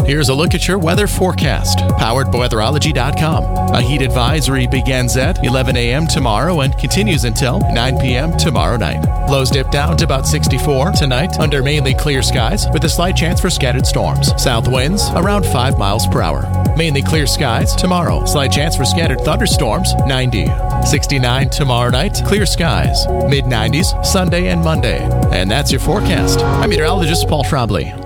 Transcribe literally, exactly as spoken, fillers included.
Here's a look at your weather forecast, powered by weatherology dot com. A heat advisory begins at eleven a.m. tomorrow and continues until nine p.m. tomorrow night. Lows dip down to about sixty-four tonight under mainly clear skies with a slight chance for scattered storms. South winds around five miles per hour. Mainly clear skies tomorrow. Slight chance for scattered thunderstorms, ninety. sixty-nine tomorrow night, clear skies. mid nineties Sunday and Monday. And that's your forecast. I'm meteorologist Paul Trombley.